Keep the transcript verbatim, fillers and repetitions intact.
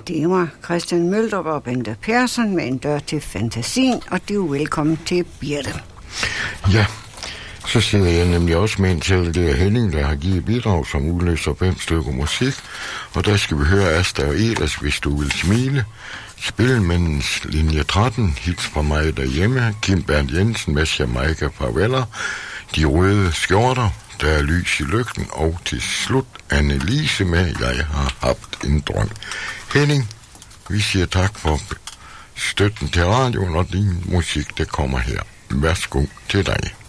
Det var Christian Møldrup og Bente Persson med En dør til fantasien, og de er jo velkommen til Birte. Ja, så sidder jeg nemlig også med en til, det er Henning, der har givet bidrag, som udløser fem stykker musik, og der skal vi høre Asta og Elas, Hvis du vil smile, Spillemændens linje tretten, hits fra mig derhjemme, Kim Bernd Jensen med Jamaica Farveller, De røde skjorter, Der er lys i lygten, og til slut Annelise med Jeg har haft en drøm. Henning, vi siger tak for støtten til radioen, og din musik, det kommer her. Værsgo til dig.